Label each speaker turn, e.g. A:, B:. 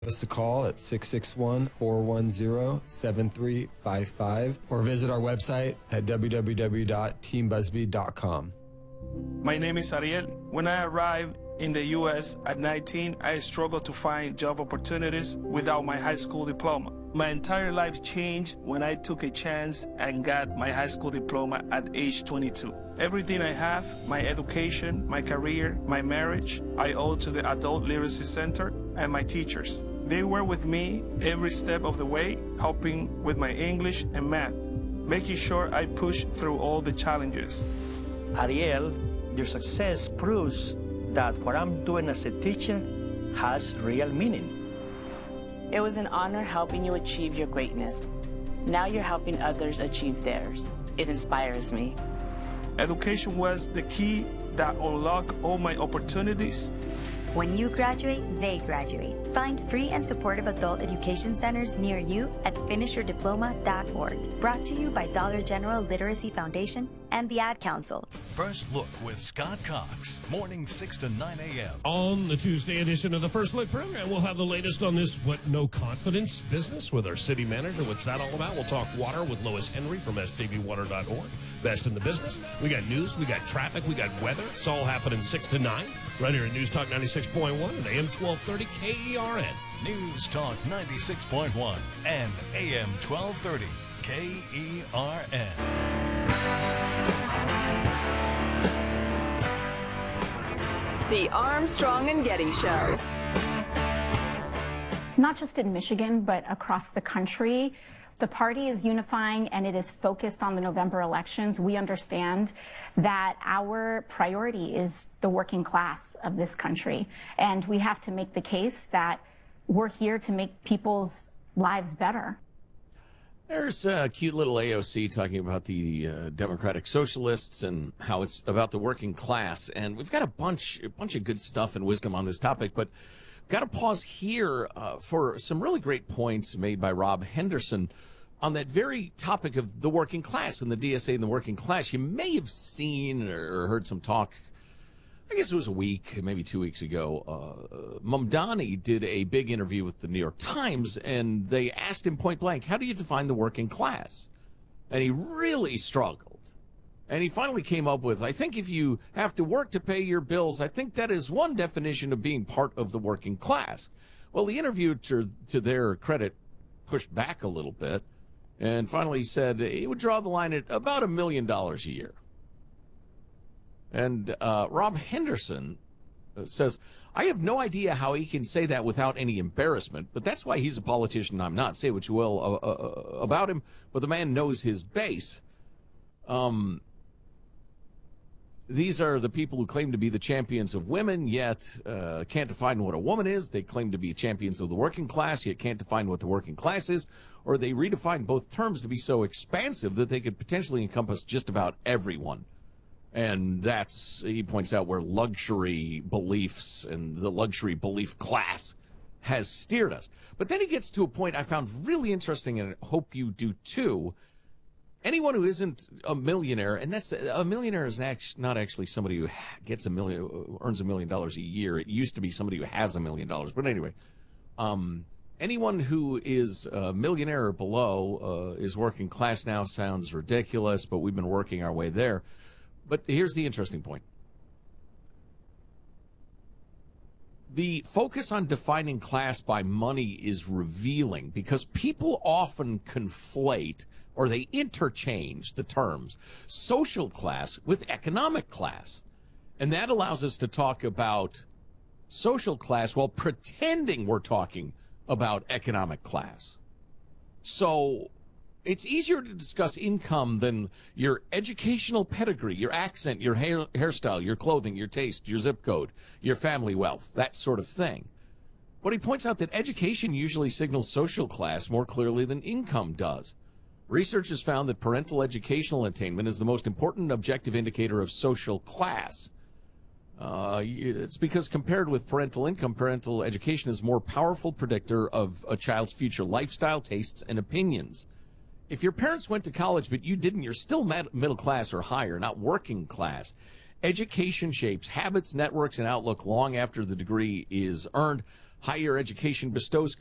A: us a call at 661-410-7355 or visit our website at www.teambusby.com.
B: My name is Ariel. When I arrived in the U.S. at 19, I struggled to find job opportunities without my high school diploma. My entire life changed when I took a chance and got my high school diploma at age 22. Everything I have, my education, my career, my marriage, I owe to the Adult Literacy Center and my teachers. They were with me every step of the way, helping with my English and math, making sure I push through all the challenges.
C: Ariel, your success proves that what I'm doing as a teacher has real meaning.
D: It was an honor helping you achieve your greatness. Now you're helping others achieve theirs. It inspires me.
B: Education was the key that unlocked all my opportunities.
E: When you graduate, they graduate. Find free and supportive adult education centers near you at finishyourdiploma.org. Brought to you by Dollar General Literacy Foundation and the Ad Council.
F: First Look with Scott Cox, mornings 6 to 9 a.m.
G: On the Tuesday edition of the First Look program, we'll have the latest on this no confidence business with our city manager. What's that all about? We'll talk water with Lois Henry from sjbwater.org. Best in the business. We got news, we got traffic, we got weather. It's all happening 6 to 9 right here at News Talk 96.1 and AM 1230 KERN.
F: News Talk 96.1 and AM 1230 KERN.
H: The Armstrong and Getty Show.
I: Not just in Michigan, but across the country, the party is unifying and it is focused on the November elections. We understand that our priority is the working class of this country. And we have to make the case that we're here to make people's lives better.
J: There's a cute little AOC talking about the Democratic Socialists and how it's about the working class. And we've got a bunch of good stuff and wisdom on this topic, but got to pause here for some really great points made by Rob Henderson on that very topic of the working class and the DSA and the working class. You may have seen or heard some talk, I guess it was a week, maybe 2 weeks ago. Mamdani did a big interview with the New York Times, and they asked him point blank, how do you define the working class? And he really struggled. And he finally came up with, I think if you have to work to pay your bills, I think that is one definition of being part of the working class. Well, the interviewer, to their credit, pushed back a little bit and finally said he would draw the line at about $1 million a year. And Rob Henderson says, I have no idea how he can say that without any embarrassment, but that's why he's a politician. I'm not. Say what you will about him, but the man knows his base. These are the people who claim to be the champions of women, yet can't define what a woman is. They claim to be champions of the working class, yet can't define what the working class is. Or they redefine both terms to be so expansive that they could potentially encompass just about everyone. And that's, he points out, where luxury beliefs and the luxury belief class has steered us. But then he gets to a point I found really interesting, and I hope you do too. Anyone who isn't a millionaire is not actually somebody who gets earns $1 million a year. It used to be somebody who has $1 million. But anyway, anyone who is a millionaire or below is working class now. Sounds ridiculous, but we've been working our way there. But here's the interesting point. The focus on defining class by money is revealing because people often conflate or they interchange the terms social class with economic class. And that allows us to talk about social class while pretending we're talking about economic class. So it's easier to discuss income than your educational pedigree, your accent, your hairstyle, your clothing, your taste, your zip code, your family wealth, that sort of thing. But he points out that education usually signals social class more clearly than income does. Research has found that parental educational attainment is the most important objective indicator of social class. It's because compared with parental income, parental education is a more powerful predictor of a child's future lifestyle, tastes, and opinions. If your parents went to college but you didn't, you're still middle class or higher, not working class. Education shapes habits, networks, and outlook long after the degree is earned. Higher education bestows